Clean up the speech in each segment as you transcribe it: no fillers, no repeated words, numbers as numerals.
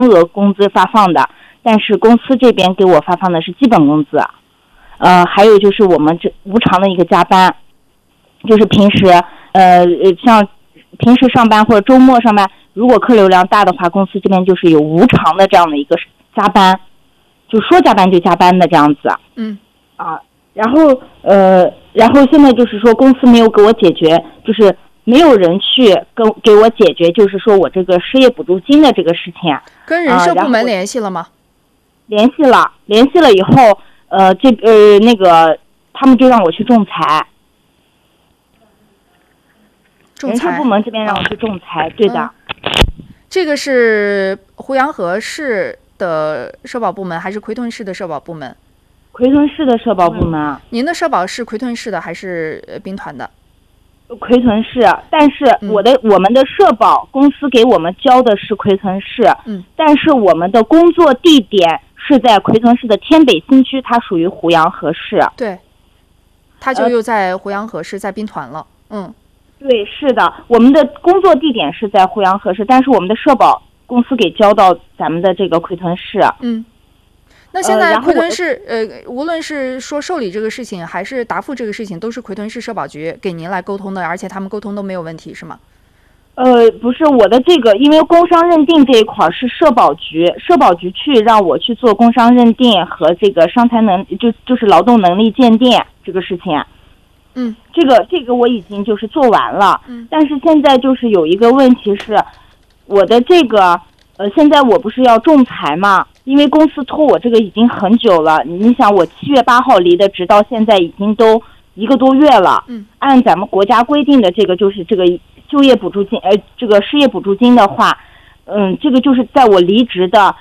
额工资发放的，但是公司这边给我发放的是基本工资。还有就是我们这无偿的一个加班，就是平时像平时上班或者周末上班，如果客流量大的话，公司这边就是有无偿的这样的一个加班，就说加班就加班的这样子。然后现在就是说公司没有给我解决，就是没有人去给我解决，就是说我这个失业补助金的这个事情。 跟人社部门联系了吗？ 联系了以后，那个他们就让我去仲裁。人社部门这边让我去仲裁，对的。 这个是胡杨河市的社保部门还是奎屯市的社保部门？ 奎屯市的社保部门。 您的社保是奎屯市的还是兵团的？ 奎屯市，但是我们的社保公司给我们交的是奎屯市，但是我们的工作地点是在奎屯市的天北新区，它属于胡杨河市。 对，它就又在胡杨河市，在兵团了。 对，是的，我们的工作地点是在胡杨河市，但是我们的社保公司给交到咱们的这个奎屯市。 那现在奎屯市无论是说受理这个事情还是答复这个事情，都是奎屯市社保局给您来沟通的，而且他们沟通都没有问题，是吗？ 不是，我的这个因为工伤认定这一块是社保局去让我去做工伤认定和这个伤残就是劳动能力鉴定这个事情。这个我已经就是做完了。但是现在就是有一个问题是，我的这个现在我不是要仲裁嘛？因为公司拖我这个已经很久了，你想我7月8号离的职，到现在已经都1个多月了。按咱们国家规定的这个就是这个就业补助金，这个失业补助金的话，这个就是在我离职的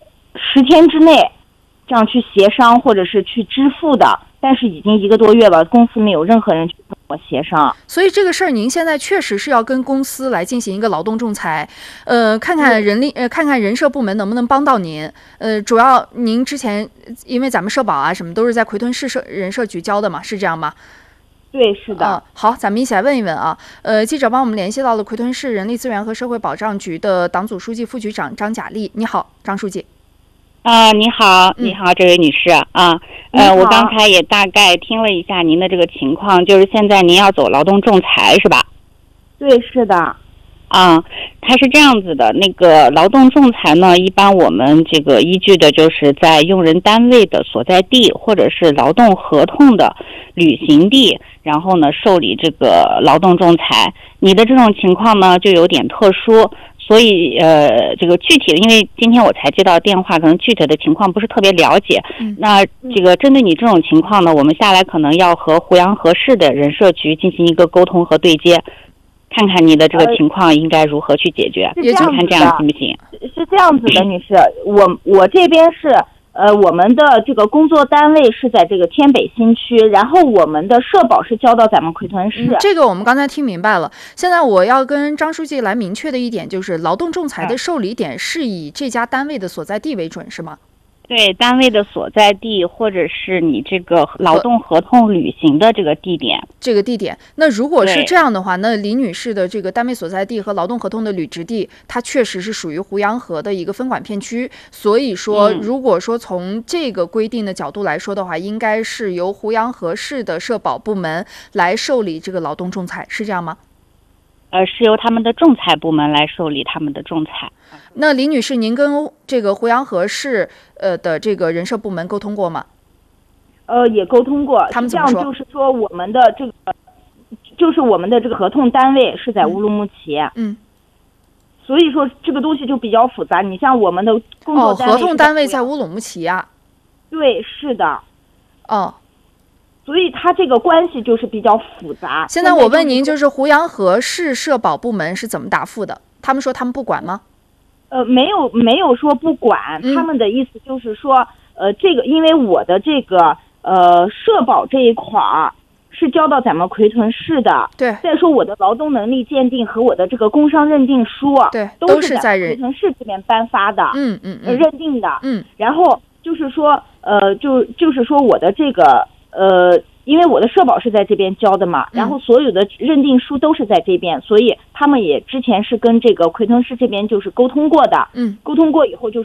10天之内，这样去协商或者是去支付的。但是已经1个多月了，公司没有任何人去跟我协商。 所以这个事儿您现在确实是要跟公司来进行一个劳动仲裁，看看人社部门能不能帮到您。主要您之前因为咱们社保啊什么都是在奎屯市人社局交的嘛，是这样吗？ 对，是的。 好，咱们一起来问一问啊。记者帮我们联系到了奎屯市人力资源和社会保障局的党组书记、副局长张佳丽。你好，张书记。 你好，这位女士啊。我刚才也大概听了一下您的这个情况，就是现在您要走劳动仲裁是吧？ 对，是的。 它是这样子的，那个劳动仲裁呢，一般我们这个依据的就是在用人单位的所在地或者是劳动合同的履行地，然后呢受理这个劳动仲裁。你的这种情况呢就有点特殊。所以这个具体的，因为今天我才接到电话，可能具体的情况不是特别了解。那这个针对你这种情况呢，我们下来可能要和胡杨河市的人社局进行一个沟通和对接，看看你的这个情况应该如何去解决。看这样行不行？ 是这样子的，女士，我这边是我们的这个工作单位是在这个天北新区，然后我们的社保是交到咱们奎屯市。 这个我们刚才听明白了。现在我要跟张书记来明确的一点就是，劳动仲裁的受理点是以这家单位的所在地为准，是吗？ 对，单位的所在地或者是你这个劳动合同履行的这个地点。 那如果是这样的话，那李女士的这个单位所在地和劳动合同的履职地，它确实是属于胡杨河的一个分管片区。所以说，如果说从这个规定的角度来说的话，应该是由胡杨河市的社保部门来受理这个劳动仲裁，是这样吗？ 是由他们的仲裁部门来受理他们的仲裁。 那李女士，您跟这个胡杨河市的这个人社部门沟通过吗？ 也沟通过。 他们怎么说？ 就是说我们的这个合同单位是在乌鲁木齐。所以说这个东西就比较复杂。你像我们的工作单位， 合同单位在乌鲁木齐啊？ 对，是的。所以它这个关系就是比较复杂。 现在我问您，就是胡杨河市社保部门是怎么答复的？他们说他们不管吗？ 没有说不管，他们的意思就是说，这个因为我的这个社保这一块儿是交到咱们奎屯市的。 对。 再说我的劳动能力鉴定和我的这个工伤认定书， 对， 都是在奎屯市这边颁发的。认定的。然后就是说，就是说我的这个因为我的社保是在这边交的嘛，然后所有的认定书都是在这边，所以他们也之前是跟这个奎腾市这边就是沟通过的，沟通过以后就